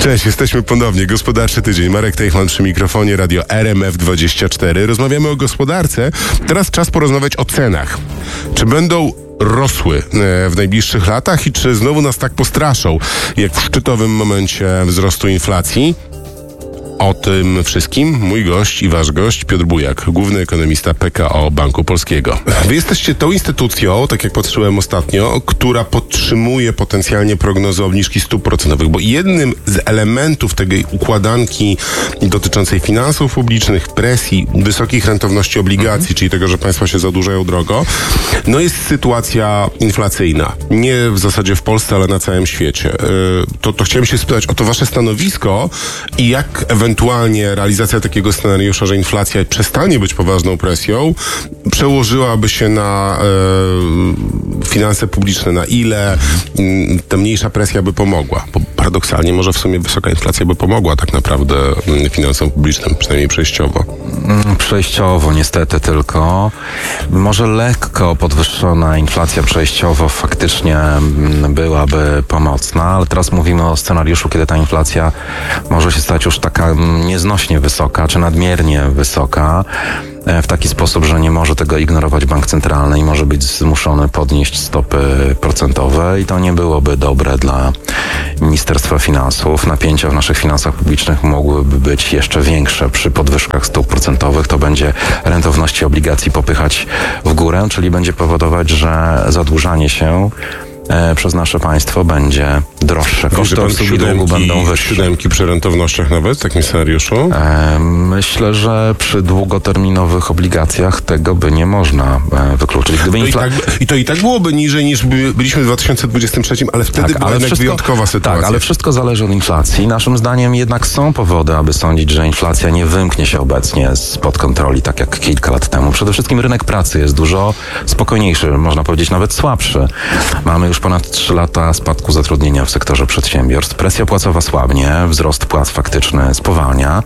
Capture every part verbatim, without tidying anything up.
Cześć, jesteśmy ponownie. Gospodarczy tydzień. Marek Teichman przy mikrofonie, radio R M F dwadzieścia cztery. Rozmawiamy o gospodarce. Teraz czas porozmawiać o cenach. Czy będą rosły w najbliższych latach i czy znowu nas tak postraszą, jak w szczytowym momencie wzrostu inflacji? O tym wszystkim mój gość i wasz gość Piotr Bujak, główny ekonomista P K O Banku Polskiego. Wy jesteście tą instytucją, tak jak patrzyłem ostatnio, która podtrzymuje potencjalnie prognozę obniżki stóp procentowych, bo jednym z elementów tej układanki dotyczącej finansów publicznych, presji, wysokich rentowności obligacji, mhm. czyli tego, że państwa się zadłużają drogo, no jest sytuacja inflacyjna. Nie w zasadzie w Polsce, ale na całym świecie. To, to chciałem się spytać o to wasze stanowisko i jak ewentualnie Ewentualnie realizacja takiego scenariusza, że inflacja przestanie być poważną presją, przełożyłaby się na e, finanse publiczne, na ile m, ta mniejsza presja by pomogła. Bo paradoksalnie może w sumie wysoka inflacja by pomogła tak naprawdę m, finansom publicznym, przynajmniej przejściowo. Przejściowo niestety tylko. Może lekko podwyższona inflacja przejściowo faktycznie byłaby pomocna, ale teraz mówimy o scenariuszu, kiedy ta inflacja może się stać już taka nieznośnie wysoka, czy nadmiernie wysoka, w taki sposób, że nie może tego ignorować bank centralny i może być zmuszony podnieść stopy procentowe i to nie byłoby dobre dla Ministerstwa Finansów. Napięcia w naszych finansach publicznych mogłyby być jeszcze większe przy podwyżkach stóp procentowych. To będzie rentowności obligacji popychać w górę, czyli będzie powodować, że zadłużanie się E, przez nasze państwo będzie droższe. Koszty obsługi długu będą wyższe. Siódemki przy rentownościach nawet w takim scenariuszu? E, myślę, że przy długoterminowych obligacjach tego by nie można e, wykluczyć. Gdyby to infla... i tak, I to i tak byłoby niżej niż by, byliśmy w dwa tysiące dwudziestym trzecim, ale wtedy tak, była ale jednak wszystko, wyjątkowa sytuacja. Tak, ale wszystko zależy od inflacji. Naszym zdaniem jednak są powody, aby sądzić, że inflacja nie wymknie się obecnie spod kontroli, tak jak kilka lat temu. Przede wszystkim rynek pracy jest dużo spokojniejszy, można powiedzieć nawet słabszy. Mamy już ponad trzy lata spadku zatrudnienia w sektorze przedsiębiorstw. Presja płacowa słabnie, wzrost płac faktyczny spowalnia.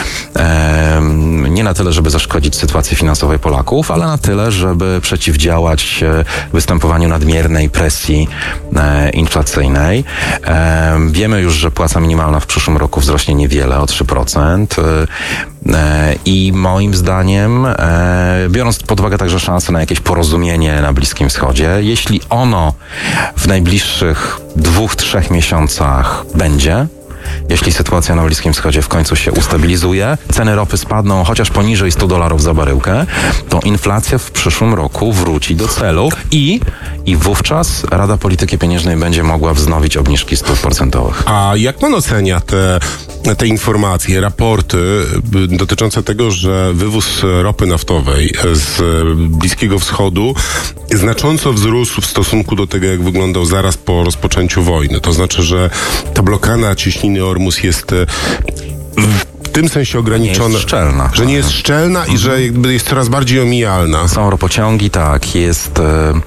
Ehm, nie na tyle, żeby zaszkodzić sytuacji finansowej Polaków, ale na tyle, żeby przeciwdziałać występowaniu nadmiernej presji e, inflacyjnej. Ehm, wiemy już, że płaca minimalna w przyszłym roku wzrośnie niewiele, o trzy procent. E, I moim zdaniem, e, biorąc pod uwagę także szansę na jakieś porozumienie na Bliskim Wschodzie, jeśli ono w najbliższych dwóch, trzech miesiącach będzie, jeśli sytuacja na Bliskim Wschodzie w końcu się ustabilizuje, ceny ropy spadną chociaż poniżej stu dolarów za baryłkę, to inflacja w przyszłym roku wróci do celu i, i wówczas Rada Polityki Pieniężnej będzie mogła wznowić obniżki stóp procentowych. A jak pan ocenia te, te informacje, raporty dotyczące tego, że wywóz ropy naftowej z Bliskiego Wschodu znacząco wzrósł w stosunku do tego, jak wyglądał zaraz po rozpoczęciu wojny? To znaczy, że ta blokada cieśniny Ormus jest w tym sensie ograniczona, nie jest szczelna. że nie jest szczelna mhm. i że jakby jest coraz bardziej omijalna. Są ropociągi, tak, jest...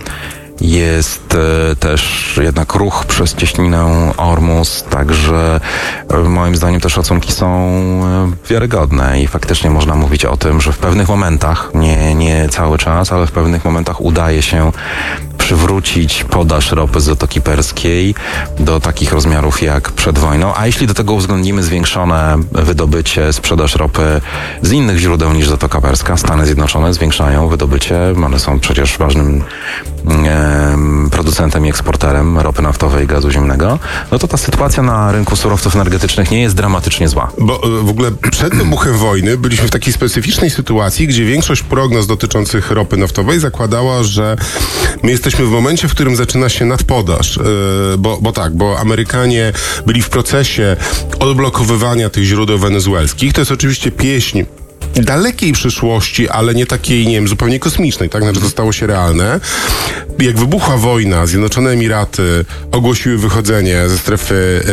Jest e, też jednak ruch przez cieśninę Ormus, także e, moim zdaniem te szacunki są e, wiarygodne i faktycznie można mówić o tym, że w pewnych momentach, nie, nie cały czas, ale w pewnych momentach udaje się przywrócić podaż ropy z Zatoki Perskiej do takich rozmiarów jak przed wojną, a jeśli do tego uwzględnimy zwiększone wydobycie, sprzedaż ropy z innych źródeł niż Zatoka Perska, Stany Zjednoczone zwiększają wydobycie, one są przecież ważnym e, producentem i eksporterem ropy naftowej i gazu ziemnego, no to ta sytuacja na rynku surowców energetycznych nie jest dramatycznie zła. Bo w ogóle przed wybuchem wojny byliśmy w takiej specyficznej sytuacji, gdzie większość prognoz dotyczących ropy naftowej zakładała, że my jesteśmy w momencie, w którym zaczyna się nadpodaż, yy, bo, bo tak, bo Amerykanie byli w procesie odblokowywania tych źródeł wenezuelskich. To jest oczywiście pieśń dalekiej przyszłości, ale nie takiej, nie wiem, zupełnie kosmicznej, tak? Znaczy to stało się realne. Jak wybuchła wojna, Zjednoczone Emiraty ogłosiły wychodzenie ze strefy,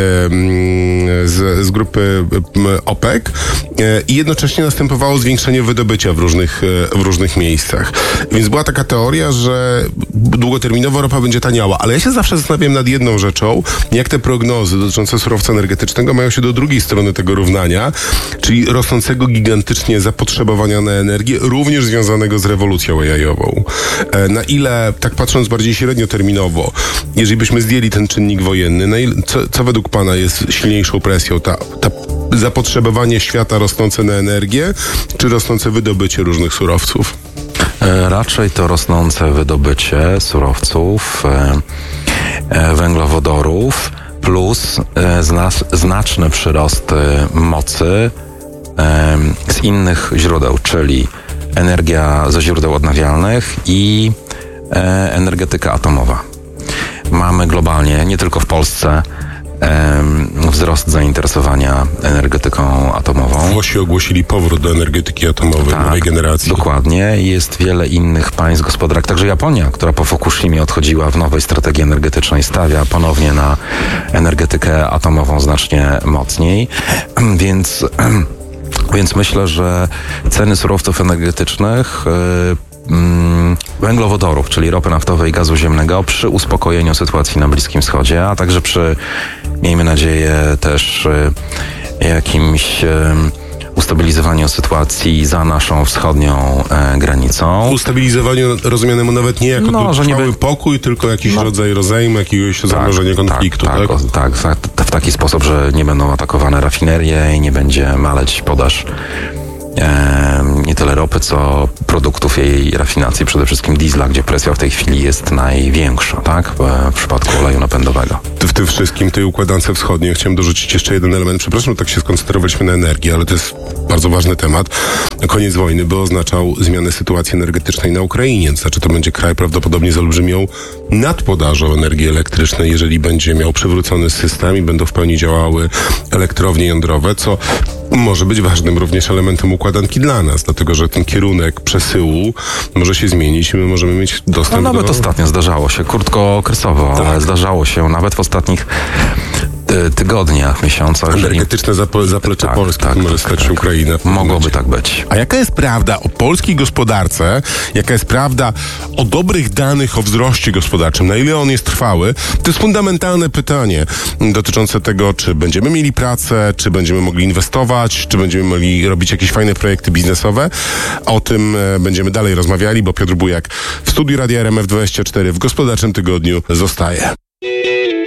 yy, z, z grupy yy, OPEC yy, i jednocześnie następowało zwiększenie wydobycia w różnych, yy, w różnych miejscach. Więc była taka teoria, że długoterminowo ropa będzie taniała, ale ja się zawsze zastanawiam nad jedną rzeczą, jak te prognozy dotyczące surowca energetycznego mają się do drugiej strony tego równania, czyli rosnącego gigantycznie zapytania zapotrzebowania na energię, również związanego z rewolucją A I-ową. E, na ile, tak patrząc bardziej średnioterminowo, jeżeli byśmy zdjęli ten czynnik wojenny, na ile, co, co według pana jest silniejszą presją? Ta, ta zapotrzebowanie świata rosnące na energię, czy rosnące wydobycie różnych surowców? E, raczej to rosnące wydobycie surowców, e, e, węglowodorów, plus e, znas, znaczny przyrost e, mocy e, z innych źródeł, czyli energia ze źródeł odnawialnych i e, energetyka atomowa. Mamy globalnie, nie tylko w Polsce, wzrost zainteresowania energetyką atomową. Włosi ogłosili powrót do energetyki atomowej, tak, nowej generacji. Dokładnie. Jest wiele innych państw gospodarek, także Japonia, która po Fukushimie odchodziła w nowej strategii energetycznej, stawia ponownie na energetykę atomową znacznie mocniej. Więc, więc myślę, że ceny surowców energetycznych, yy, węglowodorów, czyli ropy naftowej i gazu ziemnego, przy uspokojeniu sytuacji na Bliskim Wschodzie, a także przy, miejmy nadzieję, też y, jakimś y, ustabilizowaniu sytuacji za naszą wschodnią e, granicą. Ustabilizowaniu rozumianemu nawet nie jako no, trwały niby... pokój, tylko jakiś no. rodzaj rozejmu, jakiegoś tak, zamorzenia konfliktu, tak? Tak, tak, tak, tak, w taki sposób, że nie będą atakowane rafinerie i nie będzie maleć podaż E, nie tyle ropy, co produktów jej rafinacji, przede wszystkim diesla, gdzie presja w tej chwili jest największa, tak? W, w przypadku oleju napędowego. W tym wszystkim, tej układance wschodniej, chciałem dorzucić jeszcze jeden element. Przepraszam, że tak się skoncentrowaliśmy na energii, ale to jest bardzo ważny temat. Koniec wojny by oznaczał zmianę sytuacji energetycznej na Ukrainie. To znaczy, to będzie kraj prawdopodobnie z olbrzymią nadpodażą energii elektrycznej, jeżeli będzie miał przywrócony system i będą w pełni działały elektrownie jądrowe, co może być ważnym również elementem układanki dla nas, dlatego że ten kierunek przesyłu może się zmienić i my możemy mieć dostęp no, nawet do... ostatnio zdarzało się, krótkookresowo, tak. ale zdarzało się nawet w ostatnich ty, tygodniach, miesiącach. Energetyczne zapo- zaplecze tak, Polski, tak, może tak, stać tak, się Ukraina. Mogłoby tak być. A jaka jest prawda o polskiej gospodarce? Jaka jest prawda o dobrych danych o wzroście gospodarczym? Na ile on jest trwały? To jest fundamentalne pytanie dotyczące tego, czy będziemy mieli pracę, czy będziemy mogli inwestować, czy będziemy mogli robić jakieś fajne projekty biznesowe. O tym będziemy dalej rozmawiali, bo Piotr Bujak w studiu Radia R M F dwadzieścia cztery w Gospodarczym Tygodniu zostaje.